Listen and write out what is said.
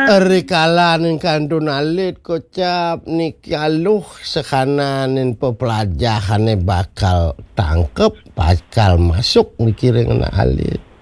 Rikalan kantun alit kocap nikaluh sekanan pepelajahannya bakal tangkep bakal masuk mikirin alit.